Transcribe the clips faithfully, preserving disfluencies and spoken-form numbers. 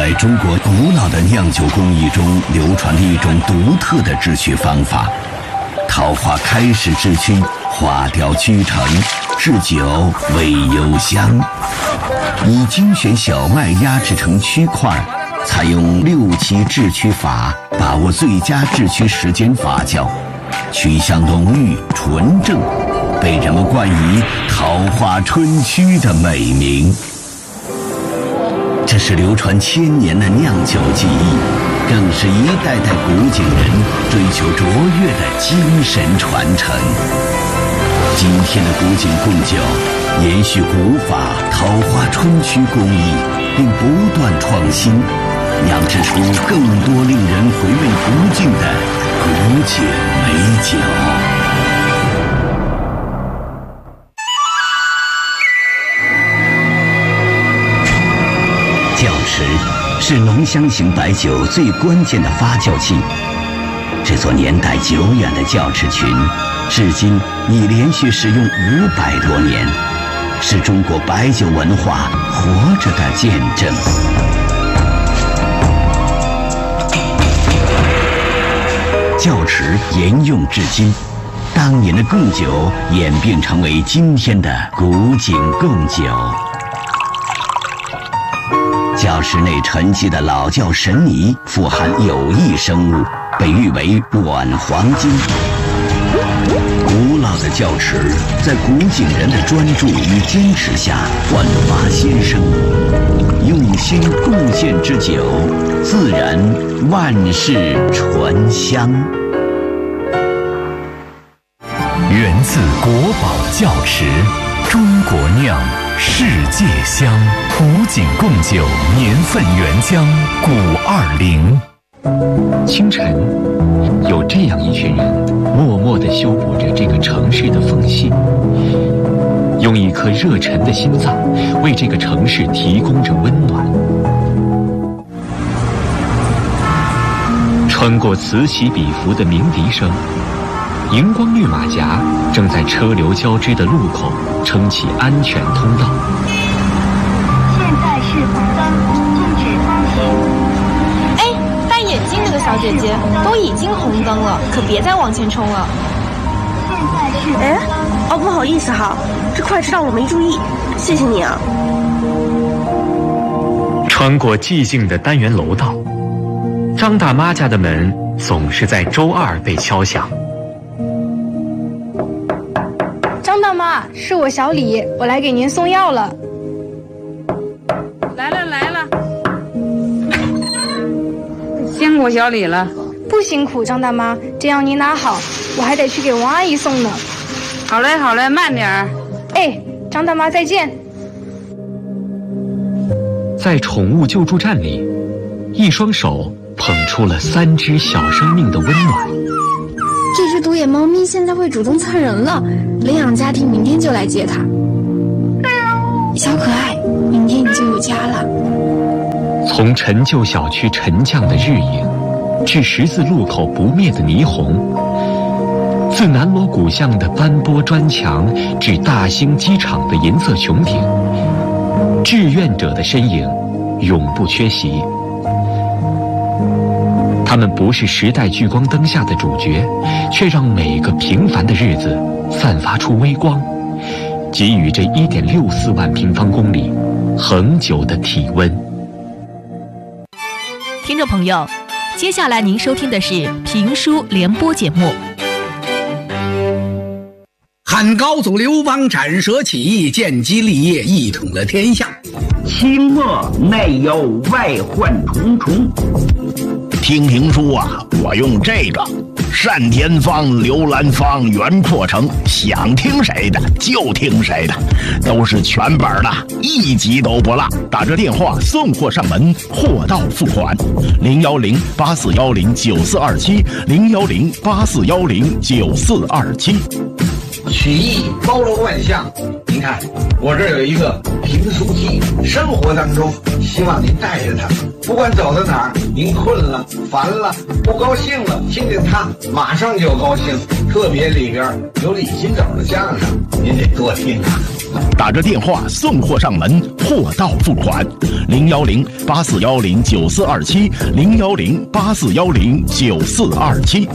在中国古老的酿酒工艺中流传的一种独特的制曲方法。桃花开始制曲，花雕曲成，制酒味幽香。以精选小麦压制成曲块，采用六七制曲法，把握最佳制曲时间发酵，曲香浓郁纯正，被人们冠以桃花春曲的美名。这是流传千年的酿酒技艺，更是一代代古井人追求卓越的精神传承。今天的古井贡酒延续古法桃花春曲工艺，并不断创新，酿制出更多令人回味不尽的古井美酒。窖池是浓香型白酒最关键的发酵器。这座年代久远的窖池群，至今已连续使用五百多年，是中国白酒文化活着的见证。窖池沿用至今，当年的贡酒演变成为今天的古井贡酒。窖池内沉积的老窖神泥富含有益生物，被誉为软黄金。古老的窖池在古井人的专注与坚持下焕发新生，用心贡献之酒，自然万世醇香。 源自国宝窖池，中国酿，世界香。古井贡酒年份原浆古二零。 清晨，有这样一群人默默地修补着这个城市的缝隙，用一颗热忱的心脏为这个城市提供着温暖。穿过此起彼伏的鸣笛声，荧光绿马甲正在车流交织的路口撑起安全通道。 现在是红灯，禁止通行。 哎，戴眼镜那个小姐姐，都已经红灯了，可别再往前冲了。 现在是哎，哦，不好意思哈，这快迟到我没注意，谢谢你啊。 穿过寂静的单元楼道，张大妈家的门总是在周二被敲响。 张大妈，是我小李，我来给您送药了。 来了来了，辛苦小李了。 不辛苦，张大妈，这样您拿好，我还得去给王阿姨送呢。 好嘞好嘞，慢点儿。 哎，张大妈再见。 在宠物救助站里，一双手捧出了三只小生命的温暖。 这只独眼猫咪现在会主动蹭人了，领养家庭明天就来接它。小可爱，明天你就有家了。 从陈旧小区沉降的日影，至十字路口不灭的霓虹，自南锣鼓巷的斑驳砖墙，至大兴机场的银色穹顶，志愿者的身影永不缺席。他们不是时代聚光灯下的主角，却让每个平凡的日子散发出微光，给予这 一点六四万平方公里恒久的体温。 听众朋友，接下来您收听的是评书联播节目。 汉高祖刘邦斩蛇起义，建基立业，一统了天下。 清末内忧外患重重。 听评书啊，我用这个单田芳、刘兰芳、袁阔成，想听谁的就听谁的，都是全本的，一集都不落。打这电话送货上门，货到付款。零幺零八四幺零九四二七，零幺零八四幺零九四二七。 曲艺包罗万象。您看，我这儿有一个评书机，生活当中希望您带着它，不管走到哪儿，您困了、烦了、不高兴了，听见它马上就高兴。特别里边有李金斗的相声，您得多听啊。 打着电话送货上门，货到付款，零幺零八四幺零九四二七，零幺零八四幺零九四二七。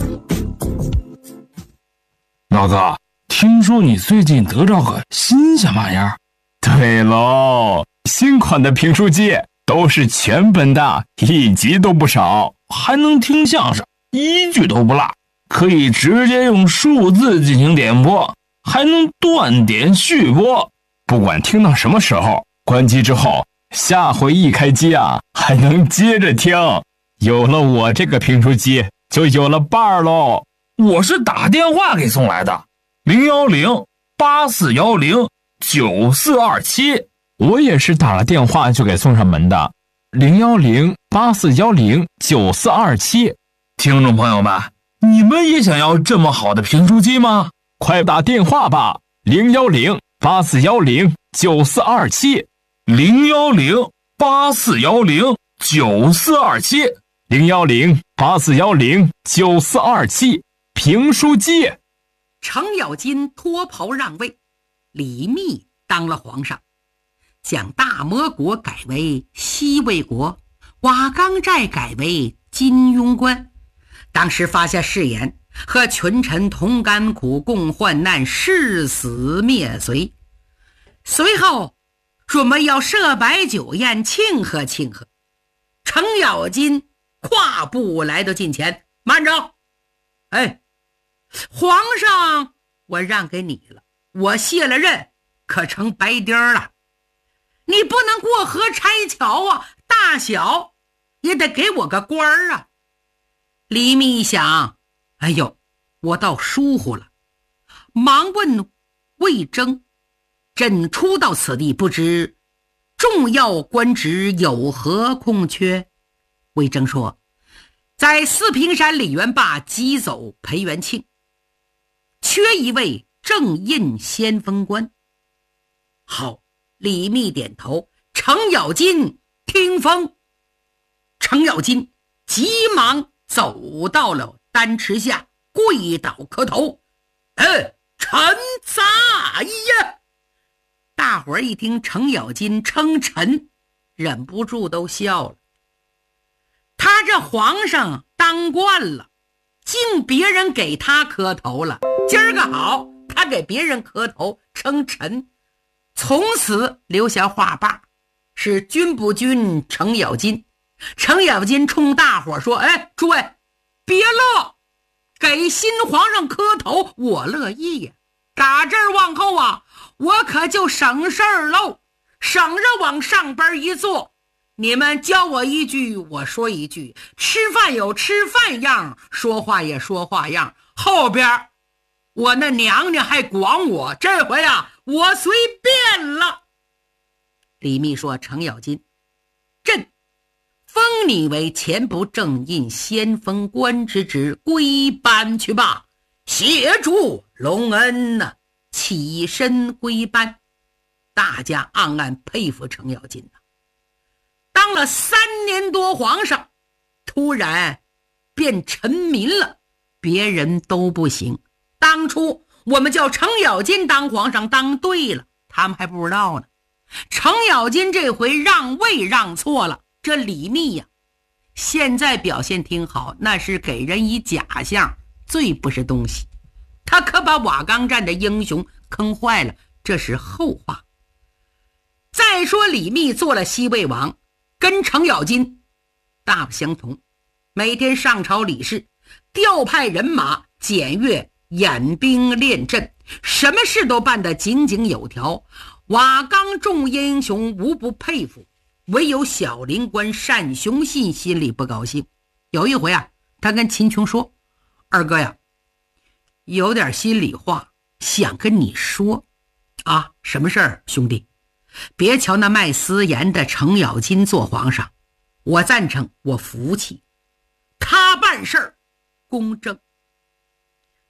老子听说你最近得着个新鲜玩意儿？ 对喽，新款的评书机都是全本的，一集都不少， 还能听相声，一句都不落，可以直接用数字进行点播，还能断点续播， 不管听到什么时候，关机之后，下回一开机啊，还能接着听。有了我这个评书机，就有了伴儿喽。 我是打电话给送来的，零幺零八四幺零九四二七。 我也是打了电话就给送上门的，零幺零八四幺零九四二七。 听众朋友们，你们也想要这么好的评书机吗？ 快打电话吧，零幺零八四幺零九四二七， 零幺零八四幺零九四二七， 零幺零八四幺零九四二七。评书机。 程咬金脱袍让位，李密当了皇上，将大魔国改为西魏国，瓦岗寨改为金庸关。当时发下誓言，和群臣同甘苦，共患难，誓死灭隋。随后准备要设摆酒宴庆贺庆贺。程咬金跨步来到近前，慢着，哎，皇上，我让给你了，我卸了任，可成白丁了。你不能过河拆桥啊，大小也得给我个官儿啊。李密一想，哎呦，我倒疏忽了，忙问魏征，朕初到此地，不知重要官职有何空缺？魏征说，在四平山李元霸击走裴元庆，缺一位正印先锋官。好，李密点头，程咬金听风。程咬金急忙走到了丹池下，跪倒磕头，呃，臣在呀！大伙儿一听程咬金称臣，忍不住都笑了。他这皇上当惯了，竟别人给他磕头了。今儿个好，他给别人磕头称臣，从此留下话罢，是君不君程咬金。程咬金冲大伙说，哎，诸位别乐，给新皇上磕头我乐意呀。打这儿往后啊，我可就省事儿喽，省着往上边一坐，你们教我一句我说一句，吃饭有吃饭样，说话也说话样，后边我那娘娘还管我，这回啊我随便了。李密说，程咬金，朕封你为前不正印先锋官之职，归班去吧，协助隆恩呐、啊！起身归班。大家暗暗佩服程咬金呐、啊，当了三年多皇上，突然变臣民了，别人都不行。当初我们叫程咬金当皇上当对了，他们还不知道呢。程咬金这回让位让错了，这李密呀、啊，现在表现挺好，那是给人以假象，最不是东西。他可把瓦岗寨的英雄坑坏了，这是后话。再说李密做了西魏王，跟程咬金大不相同，每天上朝理事，调派人马，检阅演兵练阵，什么事都办得井井有条。瓦岗众英雄无不佩服，唯有小灵官单雄信心里不高兴。有一回啊，他跟秦琼说，二哥呀，有点心里话想跟你说啊。什么事儿？兄弟，别瞧那卖私盐的程咬金做皇上，我赞成，我服气，他办事儿公正。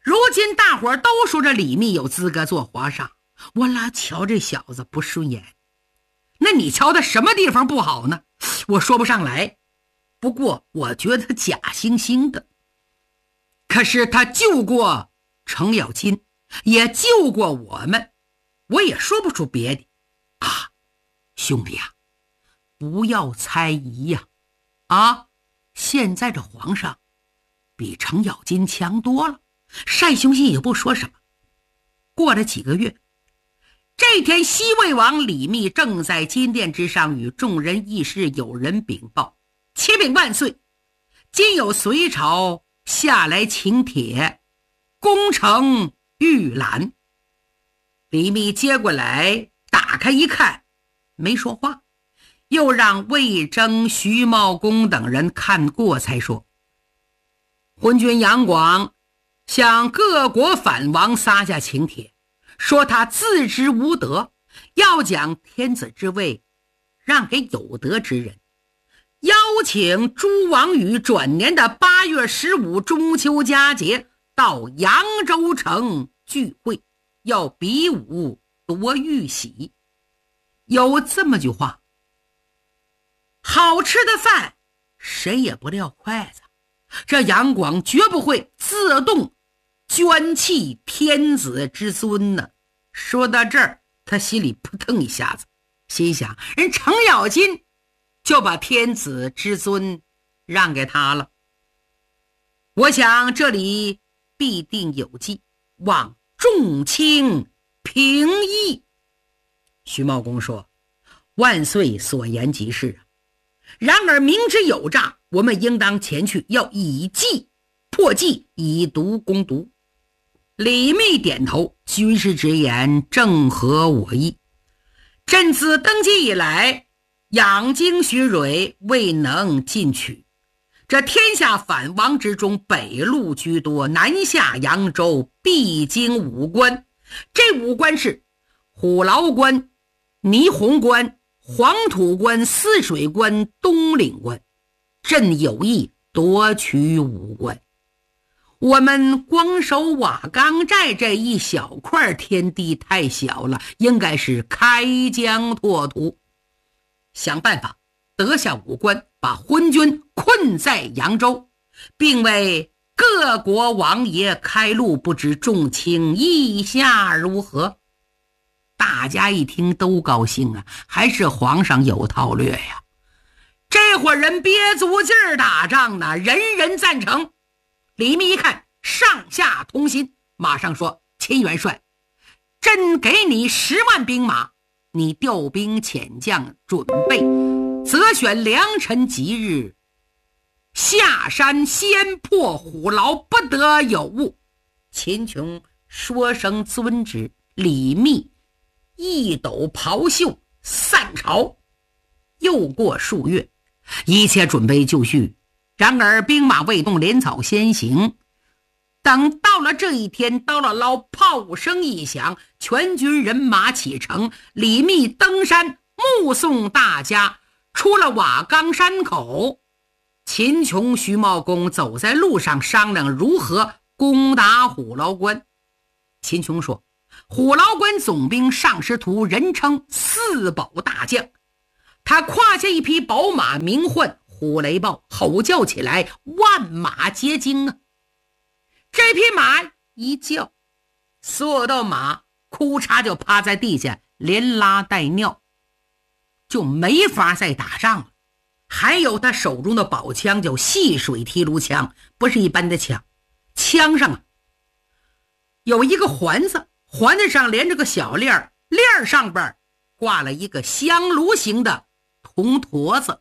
如今大伙儿都说这李密有资格做皇上，我老瞧这小子不顺眼。那你瞧他什么地方不好呢？我说不上来，不过我觉得他假惺惺的。可是他救过程咬金，也救过我们，我也说不出别的啊。兄弟呀、啊，不要猜疑呀、啊！啊，现在这皇上比程咬金强多了。单雄信也不说什么。过了几个月，这天西魏王李密正在金殿之上与众人议事，有人禀报：启禀万岁，今有隋朝下来请帖，攻城预览。李密接过来打开一看，没说话，又让魏征、徐茂公等人看过，才说：昏君杨广向各国反王撒下请帖，说他自知无德，要将天子之位让给有德之人，邀请诸王于转年的八月十五中秋佳节到扬州城聚会，要比武夺玉玺。有这么句话：好吃的饭谁也不撂筷子，这杨广绝不会自动捐弃天子之尊呢。说到这儿，他心里扑腾一下子，心想人程咬金就把天子之尊让给他了。我想这里必定有计，望众卿评议。徐茂公说：万岁所言极是啊，然而明知有诈，我们应当前去，要以计破计，以毒攻毒。李密点头，军师直言正合我意。朕自登基以来，养精蓄锐，未能进取。这天下反王之中，北路居多，南下扬州必经五关。这五关是虎牢关、霓虹关、黄土关、泗水关、东岭关。朕有意夺取五关。我们光守瓦岗寨这一小块天地太小了，应该是开疆拓土，想办法得下五关，把昏君困在扬州，并为各国王爷开路。不知众卿意下如何？大家一听都高兴啊，还是皇上有韬略呀。这伙人憋足劲儿打仗呢，人人赞成。李密一看上下同心，马上说：秦元帅，朕给你十万兵马，你调兵遣将，准备择选良辰吉日，下山先破虎牢，不得有误。秦琼说声遵旨，李密一抖袍袖散朝。又过数月，一切准备就绪，然而兵马未动，连草先行。等到了这一天，到了捞炮声一响，全军人马启程。李密登山目送大家出了瓦岗山口。秦琼、徐茂公走在路上商量如何攻打虎牢关。秦琼说：虎牢关总兵尚师图人称四宝大将，他胯下一匹宝马，名唤虎雷豹，吼叫起来万马皆惊啊！这匹马一叫，所有的马哭嚓就趴在地下，连拉带尿，就没法再打仗了。还有他手中的宝枪叫细水提炉枪，不是一般的枪，枪上啊有一个环子，环子上连着个小链儿，链儿上边挂了一个香炉形的铜坨子。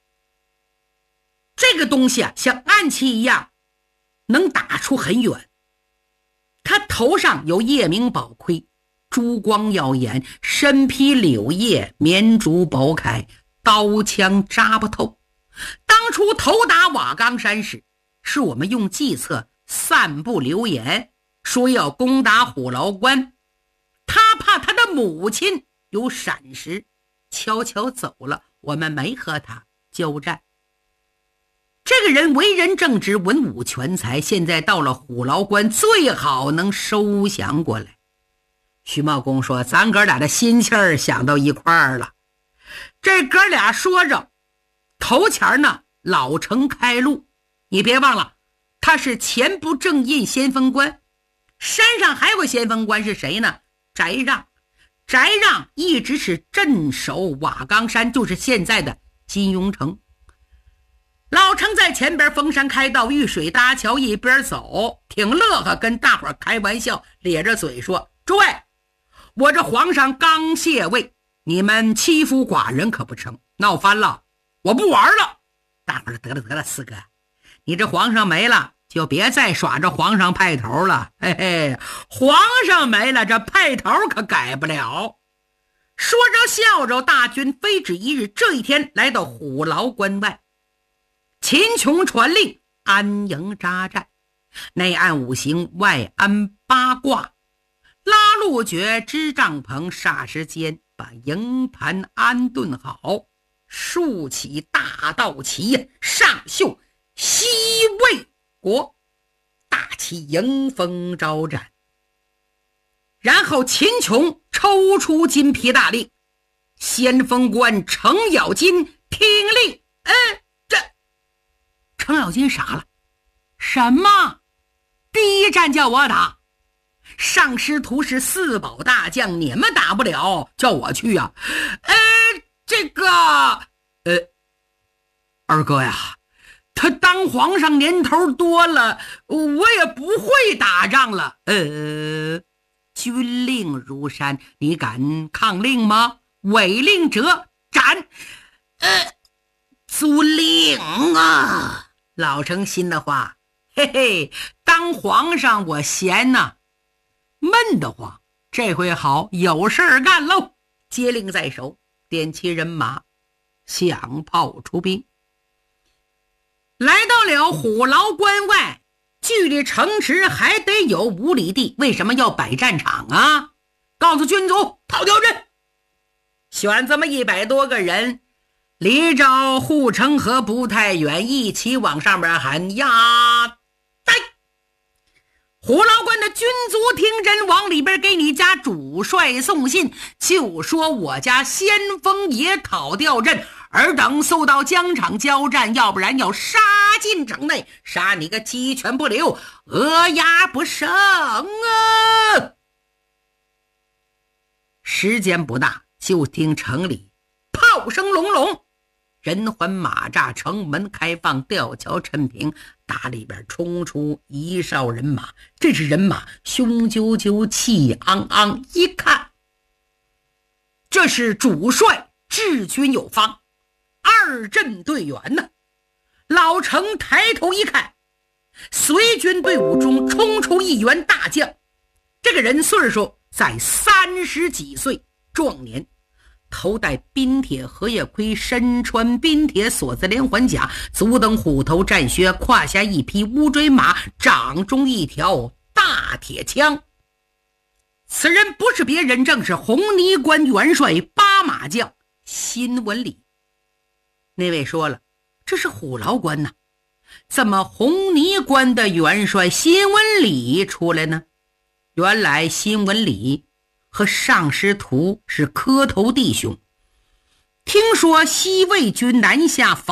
这个东西啊像暗器一样，能打出很远。他头上有夜明宝盔，珠光耀眼，身披柳叶绵竹宝铠，刀枪扎不透。当初头打瓦岗山时，是我们用计策散布流言，说要攻打虎牢关。他怕他的母亲有闪失，悄悄走了，我们没和他交战。这这个人为人正直，文武全才，现在到了虎牢关，最好能收降过来。徐茂公说，咱哥俩的心气儿想到一块儿了。这哥俩说着，头前呢老成开路，你别忘了他是前不正印先锋官，山上还有个先锋官是谁呢？翟让。翟让一直是镇守瓦岗山，就是现在的金庸城。老程在前边封山开道，遇水搭桥，一边走挺乐呵，跟大伙儿开玩笑，咧着嘴说，诸位，我这皇上刚卸位，你们欺负寡人可不成，闹翻了我不玩了。大伙儿得了得了，四哥，你这皇上没了就别再耍着皇上派头了，嘿嘿，皇上没了这派头可改不了。说着笑着，大军飞止一日，这一天来到虎牢关外，秦琼传令安营扎寨，内按五行，外安八卦，拉路诀支帐篷，霎时间把营盘安顿好，竖起大道旗，上绣西魏国，大旗迎风招展。然后秦琼抽出金皮大令，先锋官程咬金听令。嗯，这程咬金傻了，什么？第一战叫我打，上师徒是四宝大将，你们打不了，叫我去呀、啊？呃，这个，呃，二哥呀，他当皇上年头多了，我也不会打仗了。呃，军令如山，你敢抗令吗？违令者斩。呃，遵令啊！老程心的话，嘿嘿，当皇上我闲呐、啊，闷得慌。这回好，有事儿干喽！接令在手，点齐人马，响炮出兵。来到了虎牢关外，距离城池还得有五里地，为什么要摆战场啊？告诉军卒讨条阵，选这么一百多个人，离着护城河不太远，一起往上面喊呀！带虎牢关的军卒听真，往里边给你家主帅送信，就说我家先锋也讨掉阵，尔等速到疆场交战，要不然要杀进城内，杀你个鸡犬不留，鹅鸭不剩啊！时间不大，就听城里炮声隆隆，人环马栅，城门开放，吊桥陈平，打里边冲出一哨人马。这支人马雄赳赳，气昂昂，一看这是主帅治军有方，二阵队员呢。老程抬头一看，随军队伍中冲出一员大将，这个人岁数在三十几岁，壮年，头戴冰铁荷叶盔，身穿冰铁锁子连环甲，足蹬虎头战靴，胯下一匹乌骓马，掌中一条大铁枪。此人不是别人，正是红泥关元帅八马将辛文礼。那位说了，这是虎牢关呐，怎么红泥关的元帅辛文礼出来呢？原来辛文礼和上师徒是磕头弟兄，听说西魏军南下